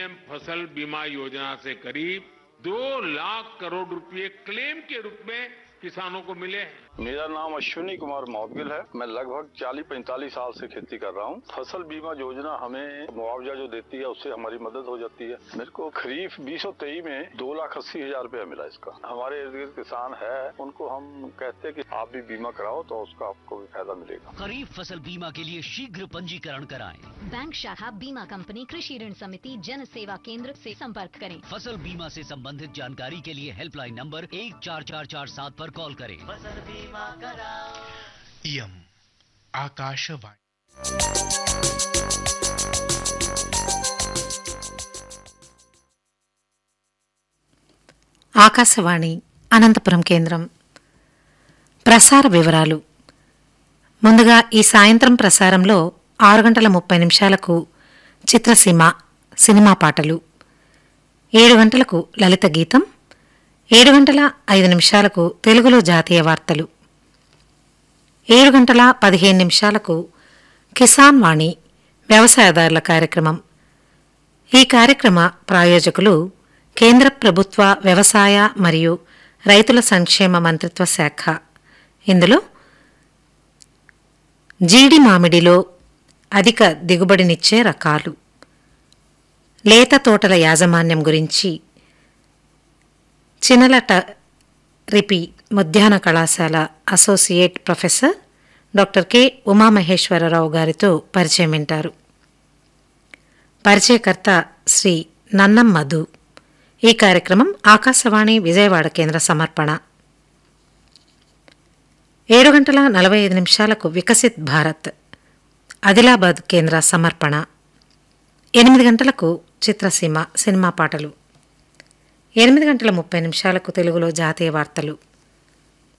फसल बीमा योजना से करीब 2 लाख करोड़ रुपए क्लेम के रूप में किसानों को मिले हैं। मेरा नाम अश्विनी कुमार मौदगिल है। मैं लगभग 40-45 साल से खेती कर रहा हूँ। फसल बीमा योजना हमें मुआवजा जो देती है उससे हमारी मदद हो जाती है। मेरे को खरीफ 2023 में 2,80,000 रुपया मिला इसका। हमारे इर्द गिर्द किसान है, उनको हम कहते हैं कि आप भी बीमा कराओ तो उसका आपको भी फायदा मिलेगा। खरीफ फसल बीमा के लिए शीघ्र पंजीकरण कराएं। बैंक शाखा, बीमा कंपनी, कृषि ऋण समिति, जन सेवा केंद्र से संपर्क करें। फसल बीमा से संबंधित जानकारी के लिए हेल्पलाइन नंबर 14447 पर कॉल करें। फसल बीमा कराओ। इयम् आकाशवाणी। ఆకాశవాణి అనంతపురం కేంద్రం. ప్రసార వివరాలు. ముందుగా ఈ సాయంత్రం ప్రసారంలో 6:30 చిత్రసీమ సినిమా పాటలు, 7 లలిత గీతం, 7:05 తెలుగులో జాతీయ వార్తలు, 7:15 కిసాన్ వాణి వ్యవసాయదారుల కార్యక్రమం. ఈ కార్యక్రమ ప్రాయోజకులు కేంద్ర ప్రభుత్వ వ్యవసాయ మరియు రైతుల సంక్షేమ మంత్రిత్వ శాఖ. ఇందులో జీడి మామిడిలో అధిక దిగుబడినిచ్చే రకాలు, లేత తోటల యాజమాన్యం గురించి చినలట రిపి ఉద్యాన కళాశాల associate professor doctor K Umamaheswararao గారితో పరిచయం వింటారు. పరిచయకర్త శ్రీ నన్నం మధు. ఈ కార్యక్రమం ఆకాశవాణి విజయవాడ కేంద్ర సమర్పణ. 7:45 వికసిత్ భారత్ ఆదిలాబాద్ కేంద్ర సమర్పణ. 8 చిత్రసీమ సినిమా పాటలు, 8:30 తెలుగులో జాతీయ వార్తలు.